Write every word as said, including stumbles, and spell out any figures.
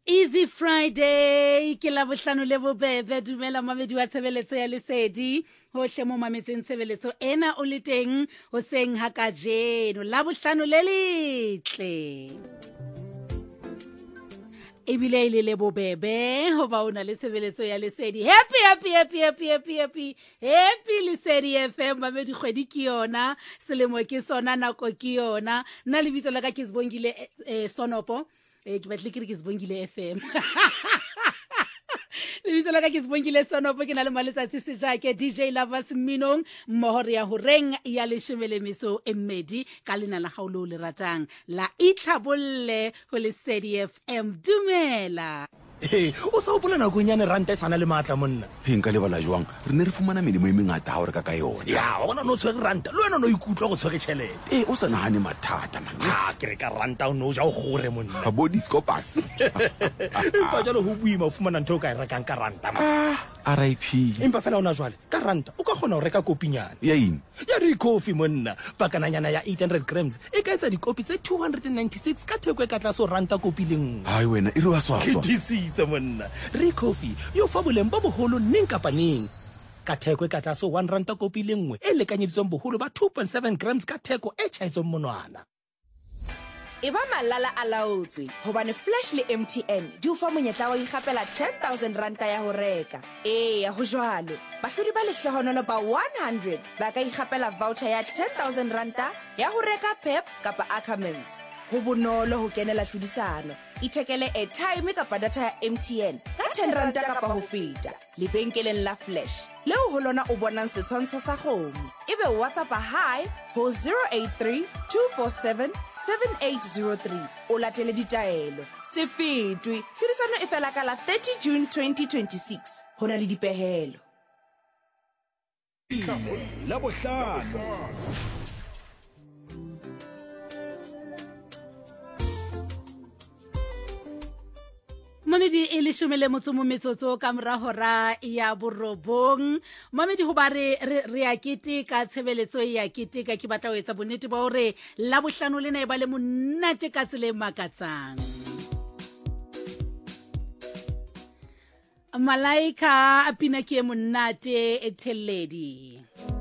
Easy Friday, ke la bohlano le bobebe, dumela mamedi wa tshebeletso ya Lesedi, hohle mo mametseng tshebeletso ena o le teng hoseng ha kajeno, la bohlano le letle. Ebile ile le bobebe, hoba ona le tshebeletso ya Lesedi. Happy, happy, happy, happy, happy, happy, happy Lesedi F M, mamedi kgwedi ke yona, selemo ke sona, nako ke yona, nna lebitso la ka ke Sibongile eh, Sonopo. Eh ke batle ke re ke Sibongile F M. Le bitso la ka ke Sibongile Sonopo, ke na le maletsatsi se jake D J Lovers Minong mmoho ya ho reng ya leshome le metso e mmedi ka lena la haulo le ratang la itlhabolle ho Lesedi F M. Dumela. Hey, o sa hopola na gonyane ranta e sana le matla monna. He nka le bala jwang re ne re fumana melemo e mengata ha o re ka ka yona. Ya wa bona no tshwere ranta le wena no ikutlwa go tshwere tšhelete. Eh o sa nahane mathata man. Ah ke re ka ranta o no ja o gore monna. Ka body scopus. Empa jalo ho buima o fumana ntho ka e rekang ka ranta man. Ah R I P. Empa fela ona jwale ka ranta o ka gona o reka kopinyana. Ya eng? Ya re coffee monna pakananyana ya eight hundred grams e ka etsa dikopi tse two hundred ninety-six ka theko e ka tla so ranta kopi leng. Hai wena e re wa swaswa. Ke monna re coffee yo fa boleng bo boholo neng kapa neng ka theko e ka tla so one ranta kopi lengwe e lekanyeditsweng boholo ba two point seven grams ka theko e tšhaetsong monwana. E ba malala a laotswe hobane Flash le M T N di o fa monyetla wa ikgapela ten thousand ranta ya ho reka. Ee, ho jwalo bahlodi ba lehlohonolo ba one hundred ba ka ikgapela voucher ya ten thousand ranta ya ho reka Pep kapa Ackermans. Ho bonolo ho kenela tlhodisano. Ithekele airtime kapa data ya M T N ka ten ranta kapa ho feta lebenkeleng la Flash leo ho lona o bonang setshwantsho sa kgomo. Ebe WhatsApp hi ho zero eight three two four seven seven eight zero three o latele ditaelo. Se fetwe tlhodisano e fela ka la thirty June twenty twenty-six. Hona le dipehelo. La bohlano. Mamedi e leshome le motso mo metsotso ka mora hora ya borobong. Mamedi ho ba re re a keteka tshebeletso ya keteka ke batla ho etsa bonnete ba hore la bohlano lena e ba le monate ka tsela e makatsang. Malaika a pina ke monate e theledi.